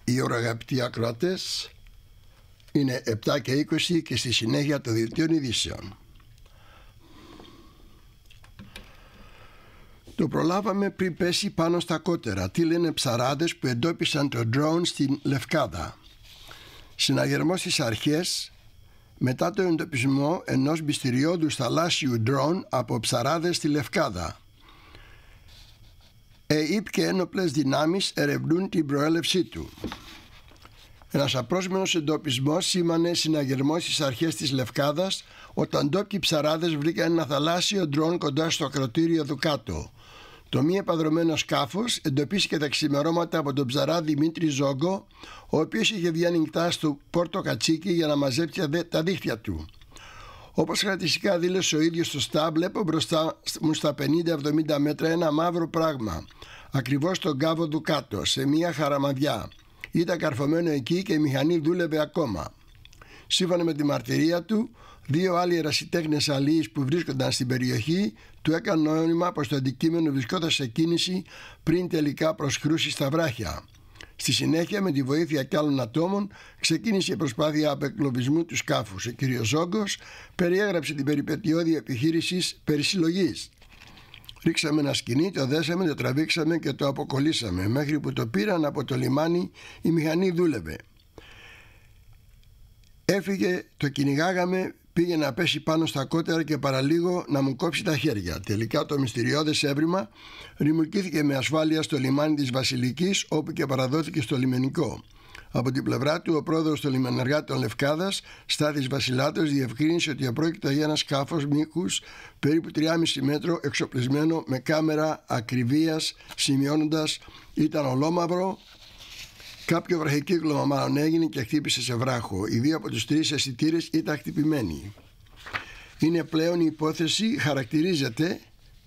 Οι αγαπητοί ακροατές, είναι 7 και 20 και στη συνέχεια των δελτίων ειδήσεων. Το προλάβαμε πριν πέσει πάνω στα κότερα. Τι λένε ψαράδες που εντόπισαν το drone στην Λευκάδα. Συναγερμός στις αρχές μετά τον εντοπισμό ενός μυστηριώδους θαλάσσιου drone από ψαράδες στη Λευκάδα. ΕΕΠ και ένοπλες δυνάμεις ερευνούν την προέλευσή του. Ένας απρόσμενος εντοπισμός σήμανε συναγερμό στις αρχές της Λευκάδας όταν ντόπιοι ψαράδες βρήκαν ένα θαλάσσιο ντρόν κοντά στο ακροτήριο Δουκάτο. Το μη επαδρομένο σκάφος εντοπίστηκε τα ξημερώματα από τον ψαρά Δημήτρη Ζόγκο, ο οποίος είχε βγει ανοιχτά στο Πόρτο Κατσίκι για να μαζέψει τα δίχτυα του. Όπως χαρακτηριστικά δήλωσε ο ίδιος στο ΣΤΑ, βλέπω μπροστά μου στα 50-70 μέτρα ένα μαύρο πράγμα, ακριβώς στον κάβο Δουκάτο, σε μια χαραμαδιά. Ήταν καρφωμένο εκεί και η μηχανή δούλευε ακόμα. Σύμφωνα με τη μαρτυρία του, 2 άλλοι ερασιτέχνες αλίεις που βρίσκονταν στην περιοχή του έκαναν νόημα πως το αντικείμενο βρισκόταν σε κίνηση πριν τελικά προσκρούσει στα βράχια. Στη συνέχεια, με τη βοήθεια κι άλλων ατόμων, ξεκίνησε η προσπάθεια απεκλωβισμού του σκάφους. Ο κ. Ζόγκος περιέγραψε την περιπετειώδη επιχείρηση περισυλλογής. Ρίξαμε ένα σκοινί, το δέσαμε, το τραβήξαμε και το αποκολλήσαμε. Μέχρι που το πήραν από το λιμάνι, η μηχανή δούλευε. Έφυγε, το κυνηγάγαμε, πήγε να πέσει πάνω στα κότερα και παραλίγο να μου κόψει τα χέρια. Τελικά το μυστηριώδες έβριμα ρημουλκήθηκε με ασφάλεια στο λιμάνι της Βασιλικής, όπου και παραδόθηκε στο λιμενικό. Από την πλευρά του, ο πρόεδρος των λιμενεργάτων Λευκάδας, Στάθης Βασιλάτος, διευκρίνησε ότι πρόκειται για ένα σκάφος μήκους περίπου 3,5 μέτρο, εξοπλισμένο με κάμερα ακριβίας, σημειώνοντας ήταν ολόμαυρο. Κάποιο βραχικύκλωμα μάλλον έγινε και χτύπησε σε βράχο. Οι 2 από τους 3 αισθητήρες ήταν χτυπημένοι. Είναι πλέον η υπόθεση, χαρακτηρίζεται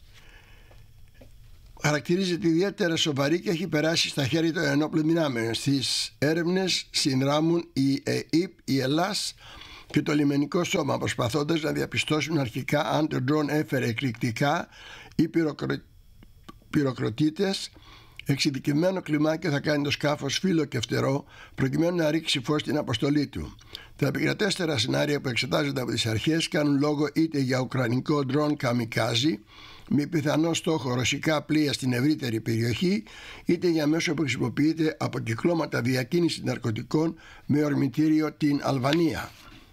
ιδιαίτερα σοβαρή και έχει περάσει στα χέρια των ενόπλων δυνάμεων. Στις έρευνες συνδράμουν η ΕΕΠ, η ΕΛΑΣ και το λιμενικό σώμα, προσπαθώντας να διαπιστώσουν αρχικά αν το ντρόν έφερε εκρηκτικά ή πυροκροτήτες. Εξειδικευμένο κλιμάκιο θα κάνει το σκάφος φύλλο και φτερό προκειμένου να ρίξει φως στην αποστολή του. Τα επικρατέστερα σενάρια που εξετάζονται από τις αρχές κάνουν λόγο είτε για ουκρανικό ντρόν καμικάζι με πιθανό στόχο ρωσικά πλοία στην ευρύτερη περιοχή, είτε για μέσο που χρησιμοποιείται από κυκλώματα διακίνησης ναρκωτικών με ορμητήριο την Αλβανία.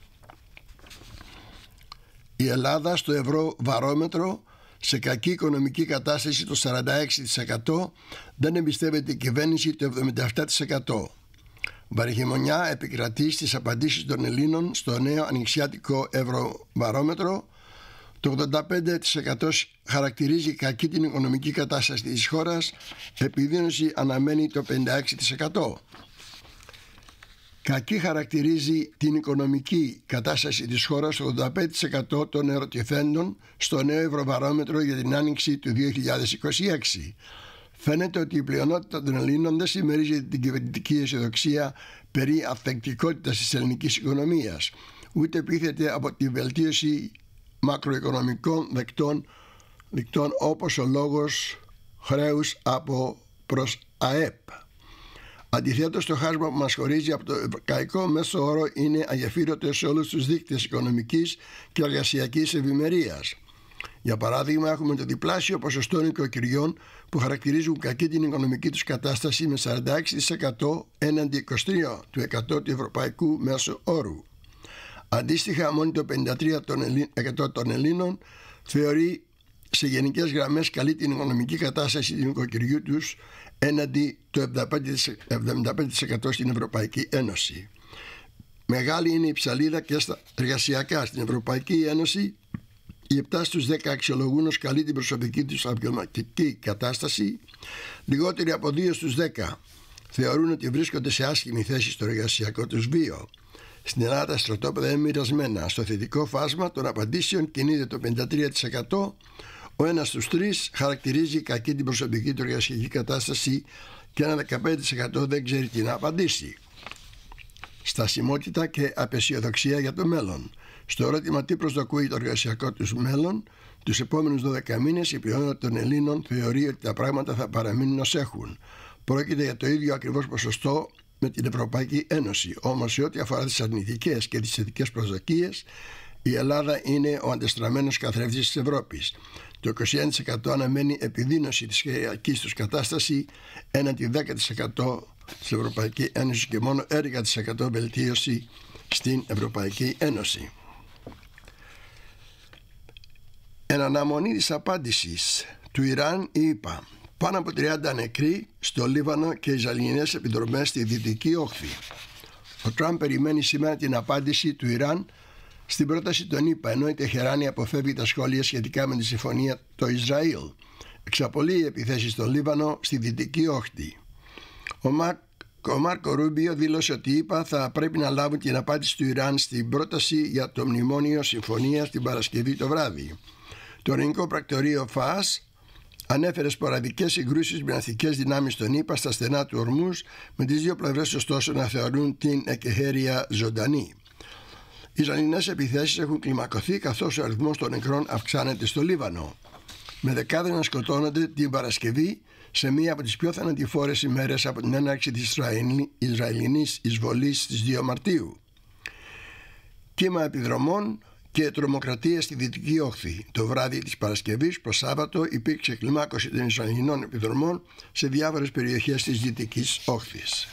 Η Ελλάδα στο ευρωβαρόμετρο σε κακή οικονομική κατάσταση το 46%, δεν εμπιστεύεται η κυβέρνηση το 77%. Βαρυχαιμονιά επικρατεί στις απαντήσεις των Ελλήνων στο νέο ανοιξιάτικο ευρωβαρόμετρο. Το 85% χαρακτηρίζει κακή την οικονομική κατάσταση της χώρας, επιδείνωση αναμένει το 56%. Κακή χαρακτηρίζει την οικονομική κατάσταση της χώρας το 85% των ερωτηθέντων στο νέο ευρωβαρόμετρο για την άνοιξη του 2026. Φαίνεται ότι η πλειονότητα των Ελλήνων δεν συμμερίζεται την κυβερνητική αισιοδοξία περί ανθεκτικότητας της ελληνικής οικονομίας, ούτε πείθεται από τη βελτίωση μακροοικονομικών δικτών όπως ο λόγος χρέους από προς ΑΕΠ. Αντιθέτως, το χάσμα που μας χωρίζει από το ευρωπαϊκό μέσο όρο είναι αγεφύρωτο σε όλους τους δείκτες οικονομικής και εργασιακής ευημερίας. Για παράδειγμα, έχουμε το διπλάσιο ποσοστό νοικοκυριών που χαρακτηρίζουν κακή την οικονομική τους κατάσταση με 46% έναντι 23% του ευρωπαϊκού μέσου όρου. Αντίστοιχα, μόνο το 53% των Ελλήνων θεωρεί σε γενικές γραμμές καλή την οικονομική κατάσταση του νοικοκυριού τους έναντι το 75% στην Ευρωπαϊκή Ένωση. Μεγάλη είναι η ψαλίδα και στα εργασιακά. Στην Ευρωπαϊκή Ένωση οι 7 στους 10 αξιολογούν ως καλή την προσωπική τους επαγγελματική κατάσταση. Λιγότεροι από 2 στους 10 θεωρούν ότι βρίσκονται σε άσχημη θέση στο εργασιακό τους βίο. Στην Ελλάδα τα στρατόπεδα είναι μοιρασμένα. Στο θετικό φάσμα των απαντήσεων κινείται το 53%. Ο 1 στους 3 χαρακτηρίζει κακή την προσωπική του εργασιακή κατάσταση και ένα 15% δεν ξέρει τι να απαντήσει. Στασιμότητα και απεσιοδοξία για το μέλλον. Στο ερώτημα τι προσδοκούει το εργασιακό τους μέλλον, τους επόμενους 12 μήνες η πλειονότητα των Ελλήνων θεωρεί ότι τα πράγματα θα παραμείνουν ως έχουν. Πρόκειται για το ίδιο ακριβώς ποσοστό με την Ευρωπαϊκή Ένωση. Όμως σε ό,τι αφορά τις αρνητικές και τις θετικές προσδοκίες, η Ελλάδα είναι ο αντεστραμμένος καθρέφτης της Ευρώπης. Το 21% αναμένει επιδείνωση της χρειακής τους κατάσταση έναντι 10% στην Ευρωπαϊκή Ένωση και μόνο 11% βελτίωση στην Ευρωπαϊκή Ένωση. Εν αναμονή της απάντησης του Ιράν, είπα, πάνω από 30 νεκροί στο Λίβανο και Ισραηλινές επιδρομές στη Δυτική Όχθη. Ο Τραμπ περιμένει σήμερα την απάντηση του Ιράν στην πρόταση των ΗΠΑ, ενώ η Τεχεράνη αποφεύγει τα σχόλια σχετικά με τη συμφωνία το Ισραήλ. Εξαπολύει οι επιθέσεις στο Λίβανο στη Δυτική Όχθη. Ο Μάρκο Ρούμπιο δήλωσε ότι οι ΗΠΑ θα πρέπει να λάβουν την απάντηση του Ιράν στην πρόταση για το μνημόνιο συμφωνίας την Παρασκευή το βράδυ. Το ελληνικό πρακτορείο ΦΑΣ ανέφερε σποραδικές συγκρούσεις με ναυτικές δυνάμεις των ΗΠΑ στα στενά του Ορμούζ, με τις δύο πλευρές ωστόσο να θεωρούν την εκεχέρεια ζωντανή. Οι Ισραηλινές επιθέσεις έχουν κλιμακωθεί καθώς ο αριθμός των νεκρών αυξάνεται στο Λίβανο, με δεκάδες να σκοτώνονται την Παρασκευή σε μία από τις πιο θανατηφόρες ημέρες από την έναρξη της Ισραηλινής εισβολής στις 2 Μαρτίου. Κύμα επιδρομών και τρομοκρατία στη Δυτική Όχθη. Το βράδυ της Παρασκευής προς Σάββατο υπήρξε κλιμάκωση των Ισραηλινών επιδρομών σε διάφορες περιοχές της Δυτικής Όχθης.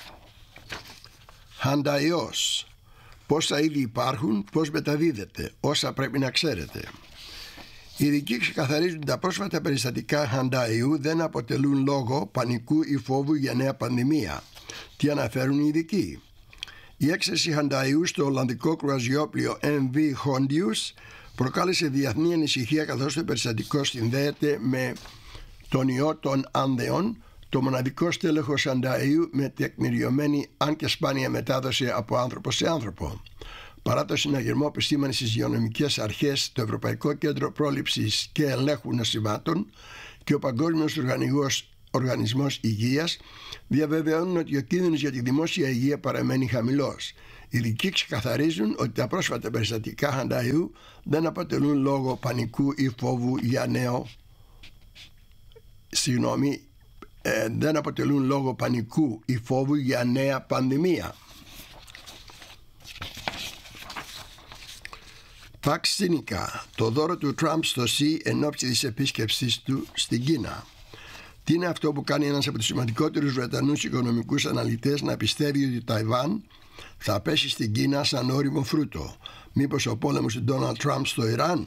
Χανταϊός. Πόσα είδη υπάρχουν, πώς μεταδίδεται, όσα πρέπει να ξέρετε. Οι ειδικοί ξεκαθαρίζουν ότι τα πρόσφατα περιστατικά Χανταϊού δεν αποτελούν λόγο πανικού ή φόβου για νέα πανδημία. Τι αναφέρουν οι ειδικοί? Η έξαρση Χανταϊού στο Ολλανδικό κρουαζιόπλοιο MV Hondius προκάλεσε διεθνή ανησυχία, καθώς το περιστατικό συνδέεται με τον ιό των Άνδεων, το μοναδικό στέλεχος Χανταϊού με τεκμηριωμένη αν και σπάνια μετάδοση από άνθρωπο σε άνθρωπο. Παρά το συναγερμό επιστήμανης στις υγειονομικές αρχές, το Ευρωπαϊκό Κέντρο Πρόληψης και Ελέγχου Νοσημάτων και ο Παγκόσμιος Οργανισμός Υγείας διαβεβαιώνουν ότι ο κίνδυνος για τη δημόσια υγεία παραμένει χαμηλός. Οι ειδικοί ξεκαθαρίζουν ότι τα πρόσφατα περιστατικά Χανταϊού δεν αποτελούν λόγο πανικού ή φόβου για δεν αποτελούν λόγο πανικού ή φόβου για νέα πανδημία. Βαξίνικα, το δώρο του Τραμπ στο ΣΥ εν ώψη της επίσκεψής του στην Κίνα. Τι είναι αυτό που κάνει ένας από τους σημαντικότερους Βρετανούς οικονομικούς αναλυτές να πιστεύει ότι Ταϊβάν θα πέσει στην Κίνα σαν όριμο φρούτο? Μήπως ο πόλεμος του Ντόναλντ Τραμπ στο Ιράν?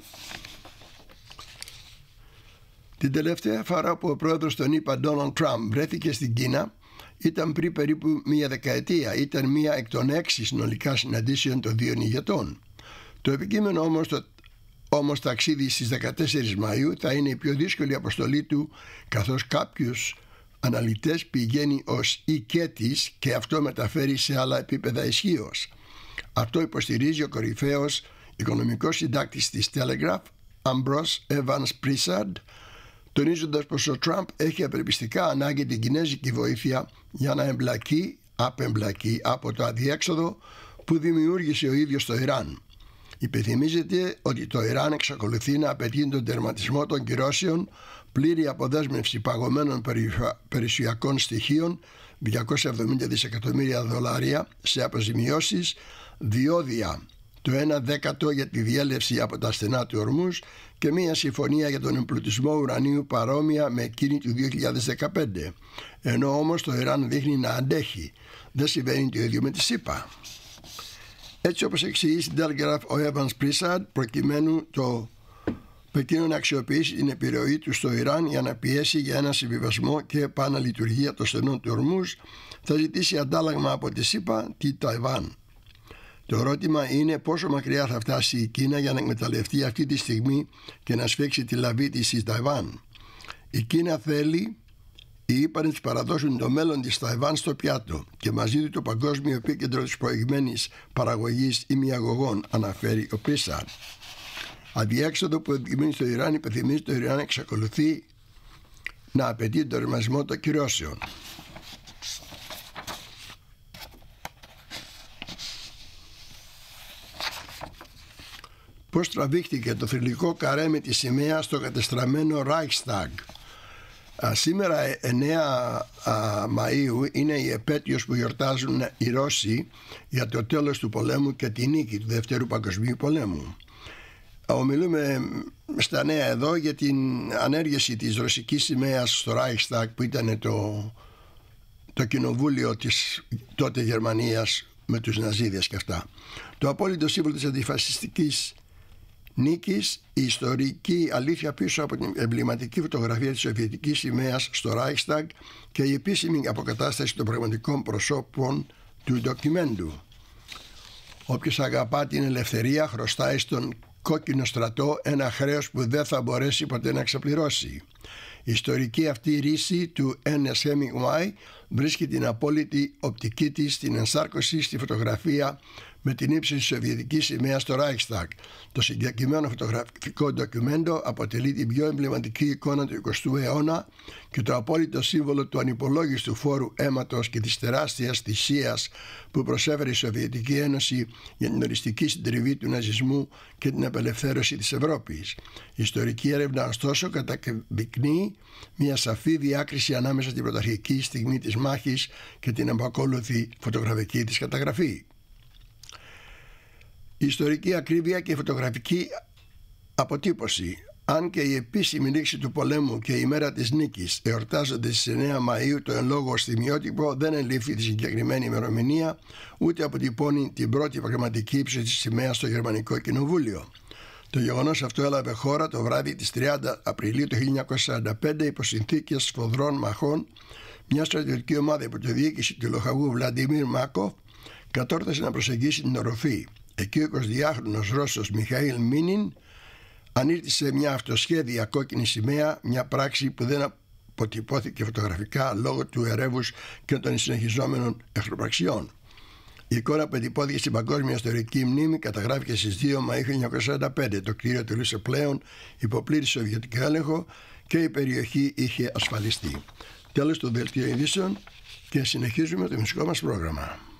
Την τελευταία φορά που ο πρόεδρος των ΗΠΑ Ντόναλντ Τραμπ βρέθηκε στην Κίνα ήταν πριν περίπου μία δεκαετία. Ήταν μία εκ των 6 συνολικά συναντήσεων των δύο ηγετών. Το επικείμενο όμως ταξίδι στις 14 Μαΐου θα είναι η πιο δύσκολη αποστολή του, καθώς κάποιους αναλυτές πηγαίνει ως οικέτης και αυτό μεταφέρει σε άλλα επίπεδα ισχύως. Αυτό υποστηρίζει ο κορυφαίος οικονομικός συντάκτης της Telegraph, Ambrose Evans Pritchard, τονίζοντας πως ο Τραμπ έχει απελπιστικά ανάγκη την κινέζικη βοήθεια για να απεμπλακεί από το αδιέξοδο που δημιούργησε ο ίδιος το Ιράν. Υπενθυμίζεται ότι το Ιράν εξακολουθεί να απαιτεί τον τερματισμό των κυρώσεων, πλήρη αποδέσμευση παγωμένων περιουσιακών στοιχείων, $270 δισεκατομμύρια σε αποζημιώσεις, διόδια το 1/10 για τη διέλευση από τα στενά του Ορμούζ και μια συμφωνία για τον εμπλουτισμό ουρανίου παρόμοια με εκείνη του 2015. Ενώ όμως το Ιράν δείχνει να αντέχει. Δεν συμβαίνει το ίδιο με τη ΣΥΠΑ. Έτσι όπως εξηγεί στην Telegraph ο Evans Pritchard, προκειμένου να αξιοποιήσει την επιρροή του στο Ιράν για να πιέσει για ένα συμβιβασμό και επαναλειτουργία των στενών του Ορμούζ, θα ζητήσει αντάλλαγμα από τη ΣΥΠΑ τη Ταϊβάν. Το ερώτημα είναι πόσο μακριά θα φτάσει η Κίνα για να εκμεταλλευτεί αυτή τη στιγμή και να σφίξει τη λαβή της στη Ταϊβάν. Η Κίνα θέλει οι ΗΠΑ να της παραδώσουν το μέλλον της Ταϊβάν στο πιάτο και μαζί του το παγκόσμιο επίκεντρο της προηγμένης παραγωγής ημιαγωγών, αναφέρει ο Πίσαρ. Αδιέξοδο που επικοινωνεί στο Ιράν υπενθυμίζει το Ιράν εξακολουθεί να απαιτεί τον τερματισμό των κυρώσεων. Πώς τραβήχτηκε το θρυλικό καρέ με τη σημαία στο κατεστραμμένο Reichstag? Σήμερα 9 Μαΐου είναι η επέτειος που γιορτάζουν οι Ρώσοι για το τέλος του πολέμου και τη νίκη του Δεύτερου Παγκοσμίου Πολέμου. Ομιλούμε στα νέα εδώ για την ανέργεια της ρωσικής σημαίας στο Reichstag, που ήταν το κοινοβούλιο της τότε Γερμανίας με τους Ναζίδες και αυτά. Το απόλυτο σύμβολο της αντιφασιστικής νίκης, η ιστορική αλήθεια πίσω από την εμβληματική φωτογραφία της σοβιετικής σημαίας στο Reichstag και η επίσημη αποκατάσταση των πραγματικών προσώπων του ντοκιμέντου. Όποιος αγαπά την ελευθερία χρωστάει στον κόκκινο στρατό ένα χρέος που δεν θα μπορέσει ποτέ να ξεπληρώσει. Η ιστορική αυτή ρίση του Ernest Hemingway βρίσκει την απόλυτη οπτική της στην ενσάρκωση στη φωτογραφία με την ύψη της σοβιετικής σημαίας στο Reichstag. Το συγκεκριμένο φωτογραφικό ντοκιμέντο αποτελεί την πιο εμβληματική εικόνα του 20ου αιώνα και το απόλυτο σύμβολο του ανυπολόγιστου φόρου αίματος και της τεράστιας θυσίας που προσέφερε η Σοβιετική Ένωση για την οριστική συντριβή του ναζισμού και την απελευθέρωση της Ευρώπης. Η ιστορική έρευνα ωστόσο καταδεικνύει μια σαφή διάκριση ανάμεσα στην πρωταρχική στιγμή της μάχης και την επακόλουθη φωτογραφική της καταγραφή. Η ιστορική ακρίβεια και η φωτογραφική αποτύπωση. Αν και η επίσημη λήξη του πολέμου και η μέρα της νίκης εορτάζονται στις 9 Μαΐου, το εν λόγω στιγμιότυπο δεν ελήφθη τη συγκεκριμένη ημερομηνία, ούτε αποτυπώνει την πρώτη πραγματική ύψωση της σημαίας στο Γερμανικό Κοινοβούλιο. Το γεγονός αυτό έλαβε χώρα το βράδυ της 30 Απριλίου του 1945 υπό συνθήκες σφοδρών μαχών. Μια στρατιωτική ομάδα υπό τη διοίκηση του λοχαγού Βλαντιμίρ Μάκοφ κατόρθωσε να προσεγγίσει την οροφή. Εκεί ο 22χρονος Ρώσος Μιχαήλ Μίνιν ανήρτησε μια αυτοσχέδια κόκκινη σημαία, μια πράξη που δεν αποτυπώθηκε φωτογραφικά λόγω του ερεύους και των συνεχιζόμενων εχθροπραξιών. Η εικόνα που εντυπώθηκε στην Παγκόσμια Ιστορική Μνήμη καταγράφηκε στις 2 Μαΐου 1945. Το κτίριο τελούσε πλέον υπό πλήρη σοβιετικό έλεγχο και η περιοχή είχε ασφαλιστεί. Τέλος του δελτίου ειδήσεων και συνεχίζουμε το μουσικό μας πρόγραμμα.